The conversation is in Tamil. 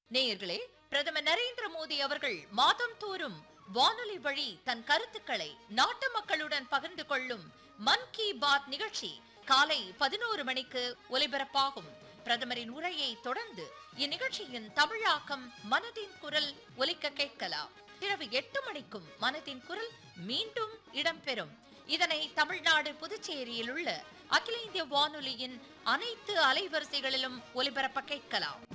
நேயர்களே, பிரதமர் நரேந்திர மோடி அவர்கள் மாதம் தோறும் வானொலி வழி தன் கருத்துக்களை நாட்டு மக்களுடன் பகிர்ந்து கொள்ளும் மன் கி பாத் நிகழ்ச்சி காலை 11 மணிக்கு ஒலிபரப்பாகும். பிரதமரின் உரையை தொடர்ந்து இந்நிகழ்ச்சியின் தமிழாக்கம் மனதின் குரல் ஒலிக்க கேட்கலாம். இரவு 8 மணிக்கும் மனதின் குரல் மீண்டும் இடம்பெறும். இதனை தமிழ்நாடு புதுச்சேரியில் உள்ள அகில இந்திய வானொலியின் அனைத்து அலைவரிசைகளிலும் ஒலிபரப்ப கேட்கலாம்.